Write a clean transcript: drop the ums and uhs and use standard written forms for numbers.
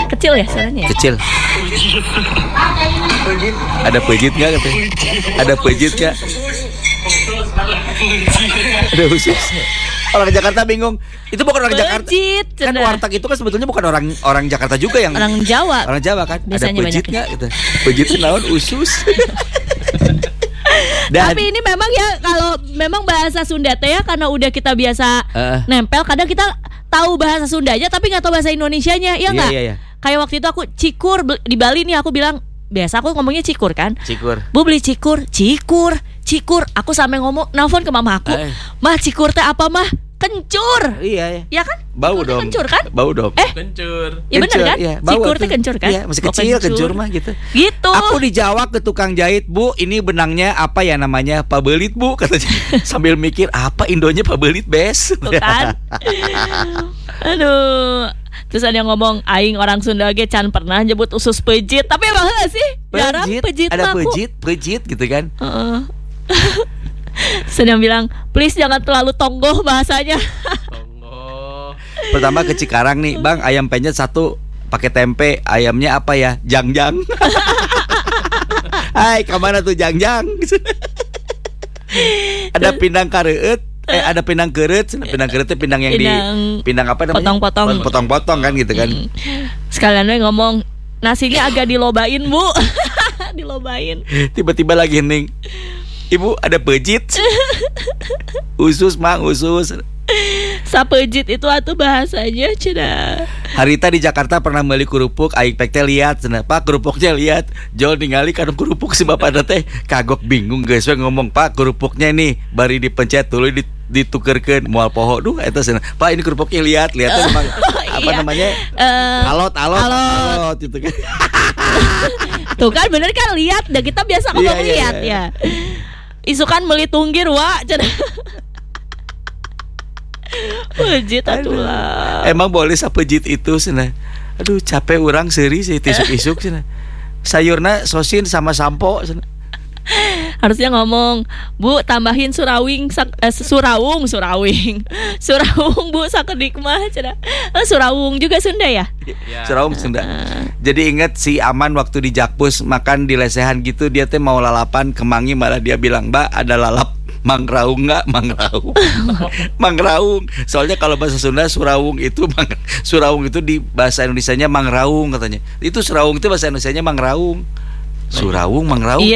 Kecil ya suaranya? Kecil. Ada pejit nggak katanya? Ada pejit nggak? Ada usus. Orang Jakarta bingung. Itu bukan orang Jakarta. Kan warteg itu kan sebetulnya bukan orang Jakarta juga yang orang Jawa. Orang Jawa kan. Biasanya ada pejit nggak? Gitu. Pejit naon usus. Tapi ini memang ya kalau memang bahasa Sunda teh ya karena udah kita biasa nempel, kadang kita tahu bahasa Sundanya tapi nggak tahu bahasa Indonesianya, ya nggak? Iya. Kayak waktu itu aku cikur di Bali nih, aku bilang biasa aku ngomongnya cikur kan. Cikur. Bu beli cikur. Aku sampai ngomong nelfon ke mama aku, mah cikur teh apa mah? Kencur. Iya. Ya kan? Bau dong. Kencur kan? Bau dong. Kencur. Ya benar kan? Iya, cikur teh kencur kan? Iya, masih kecil kencur mah gitu. Gitu. Aku di Jawa ke tukang jahit, Bu, ini benangnya apa ya namanya? Pabelit, Bu, katanya. Sambil mikir, apa Indonya pabelit, Bes? Tuh kan? Aduh. Terus ada yang ngomong aing orang Sunda ge can pernah nyebut usus pejit. Tapi emang sih? Jarang pejit. Ada pejit gitu kan? Sedang bilang, please jangan terlalu tonggoh bahasanya. Tonggoh. Pertama ke Cikarang nih, Bang, ayam penyet 1 pakai tempe. Ayamnya apa ya? Jangjang. Hai, kemana tuh Jangjang? Ada pindang kareueut. Ada pinang keureut. Pinang keureut itu pinang yang pinang apa namanya? Potong-potong kan gitu kan. Sekalian we ngomong, nasinya agak dilobain, Bu. Dilobain. Tiba-tiba lagi hening. Ibu ada pejit. Usus mang usus. Sapejit itu atuh bahasanya cenah. Harita di Jakarta pernah beli kerupuk, aing pek teh lihat cenah. Pak kerupuknya lihat. Jol ningali kanu kerupuk si bapak teh kagok bingung geus we ngomong, Pak kerupuknya nih bari dipencet dulu ditukerkeun moal poho. Duh eta cenah. Pak ini kerupuknya lihat emang apa namanya? Alot gitu kan. Tuh kan bener kan lihat, dan kita biasa ngomong lihat ya. Isukan meuli tunggir wa cenah. Pejit atulah. Emang boleh sapejit itu cenah. Aduh capek urang seuri sih tisuk-isuk cenah. Sayurna sosin sama sampo cenah. Harusnya ngomong, Bu tambahin surawing Bu sakedik mah cenah. Surawung juga Sunda ya? Surawung Sunda. Jadi ingat si Aman waktu di Jakpus makan di lesehan gitu, dia teh mau lalapan kemangi, malah dia bilang, Mbak ada lalap mangraung nggak? Mangraung. Soalnya kalau bahasa Sunda surawung itu di bahasa Indonesianya mangraung katanya. Itu surawung itu bahasa Indonesianya mangraung. Surawung mangraung.